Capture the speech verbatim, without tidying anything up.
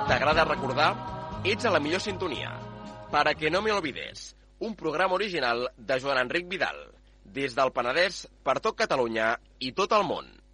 t'agrada recordar, ets a la millor sintonia. Para que no me olvides, un programa original de Joan Enric Vidal, des del Penedès per tot Catalunya i tot el món.